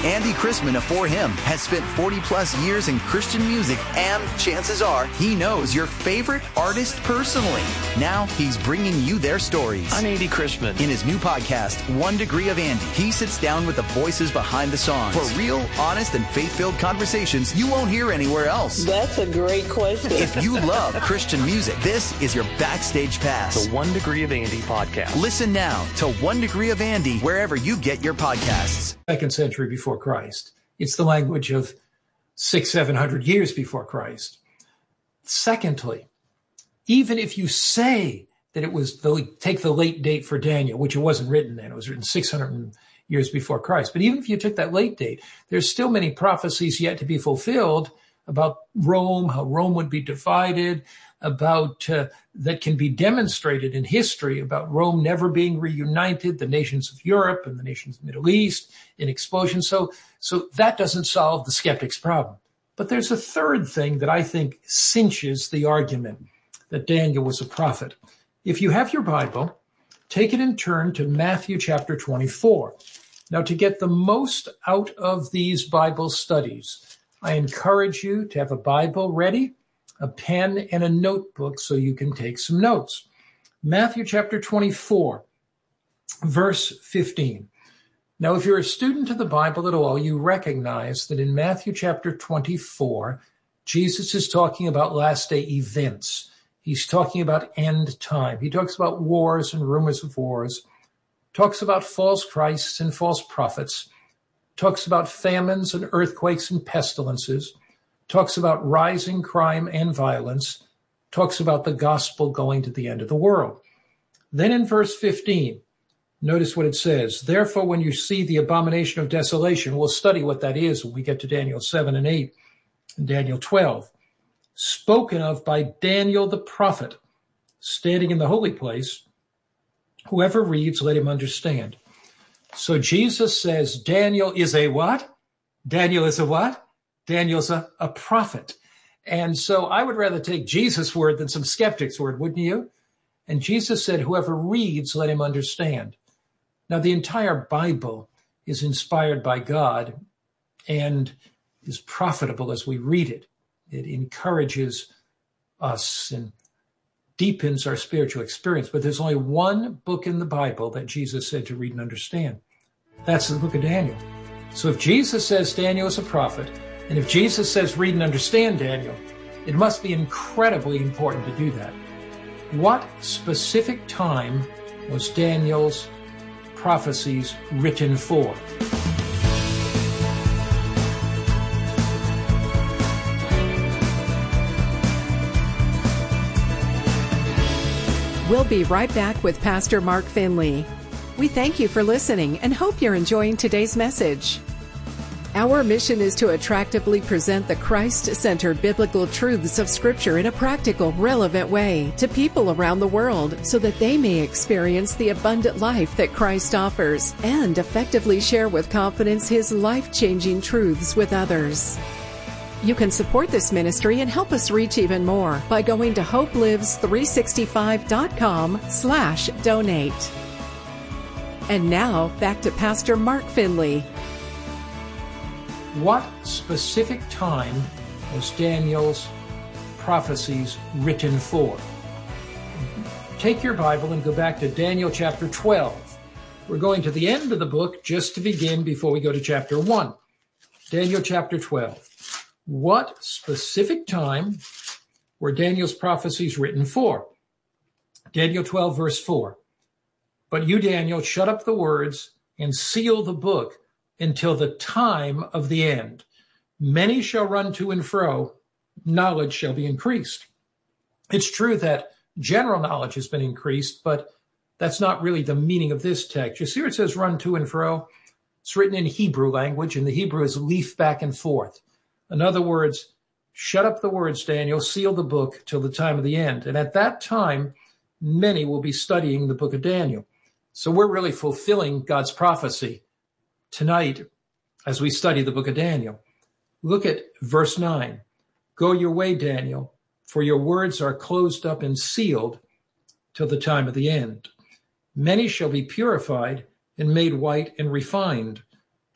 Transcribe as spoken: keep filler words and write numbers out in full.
Andy Chrisman afore him has spent forty plus years in Christian music, and chances are he knows your favorite artist personally. Now he's bringing you their stories. I'm Andy Chrisman. In his new podcast, One Degree of Andy, he sits down with the voices behind the songs for real, honest, and faith-filled conversations you won't hear anywhere else. That's a great question. If you love Christian music, this is your backstage pass. The One Degree of Andy podcast. Listen now to One Degree of Andy wherever you get your podcasts. Second century before Christ. It's the language of six, seven hundred years before Christ. Secondly, even if you say that it was the, take the late date for Daniel, which it wasn't written then, it was written six hundred years before Christ. But even if you took that late date, there's still many prophecies yet to be fulfilled about Rome, how Rome would be divided, about uh, that can be demonstrated in history about Rome never being reunited, the nations of Europe and the nations of the Middle East in explosion. So, so that doesn't solve the skeptic's problem. But there's a third thing that I think cinches the argument that Daniel was a prophet. If you have your Bible, take it and turn to Matthew chapter twenty-four. Now, to get the most out of these Bible studies, I encourage you to have a Bible ready, a pen and a notebook so you can take some notes. Matthew chapter twenty-four, verse fifteen. Now, if you're a student of the Bible at all, you recognize that in Matthew chapter twenty-four, Jesus is talking about last day events. He's talking about end time. He talks about wars and rumors of wars, talks about false Christs and false prophets, talks about famines and earthquakes and pestilences, talks about rising crime and violence, talks about the gospel going to the end of the world. Then in verse fifteen, notice what it says. Therefore, when you see the abomination of desolation, we'll study what that is when we get to Daniel seven and eight and Daniel twelve, spoken of by Daniel the prophet, standing in the holy place. Whoever reads, let him understand. So Jesus says Daniel is a what? Daniel is a what? Daniel's a, a prophet. And so I would rather take Jesus' word than some skeptic's word, wouldn't you? And Jesus said, whoever reads, let him understand. Now, the entire Bible is inspired by God and is profitable as we read it. It encourages us and deepens our spiritual experience. But there's only one book in the Bible that Jesus said to read and understand. That's the book of Daniel. So if Jesus says Daniel is a prophet, and if Jesus says read and understand Daniel, it must be incredibly important to do that. What specific time was Daniel's prophecies written for? We'll be right back with Pastor Mark Finley. We thank you for listening and hope you're enjoying today's message. Our mission is to attractively present the Christ-centered biblical truths of Scripture in a practical, relevant way to people around the world so that they may experience the abundant life that Christ offers and effectively share with confidence His life-changing truths with others. You can support this ministry and help us reach even more by going to hopelives three sixty-five dot com slash donate. And now, back to Pastor Mark Finley. What specific time was Daniel's prophecies written for? Take your Bible and go back to Daniel chapter twelve. We're going to the end of the book just to begin before we go to chapter one. Daniel chapter twelve. What specific time were Daniel's prophecies written for? Daniel twelve, verse four. But you, Daniel, shut up the words and seal the book until the time of the end. Many shall run to and fro, knowledge shall be increased. It's true that general knowledge has been increased, but that's not really the meaning of this text. You see where it says run to and fro? It's written in Hebrew language, and the Hebrew is leaf back and forth. In other words, shut up the words, Daniel, seal the book till the time of the end. And at that time, many will be studying the book of Daniel. So we're really fulfilling God's prophecy tonight as we study the book of Daniel. Look at verse nine. Go your way, Daniel, for your words are closed up and sealed till the time of the end. Many shall be purified and made white and refined,